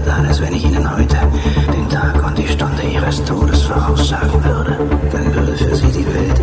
Alles, wenn ich Ihnen heute den Tag und die Stunde Ihres Todes voraussagen würde, dann würde für Sie die Welt